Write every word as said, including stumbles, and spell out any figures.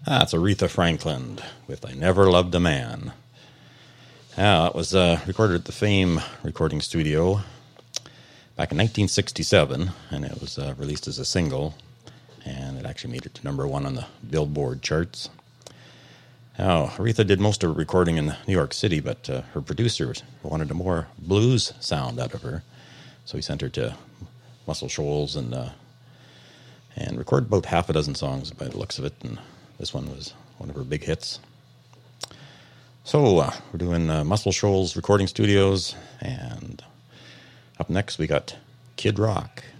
That's Aretha Franklin with I Never Loved a Man. Yeah, it was uh, recorded at the Fame recording studio back in nineteen sixty-seven, and it was uh, released as a single, and it actually made it to number one on the Billboard charts. Now, Aretha did most of her recording in New York City, but uh, her producers wanted a more blues sound out of her, so he sent her to Muscle Shoals and uh, and recorded about half a dozen songs by the looks of it, and this one was one of her big hits. So uh, we're doing uh, Muscle Shoals Recording Studios, and up next we got Kid Rock.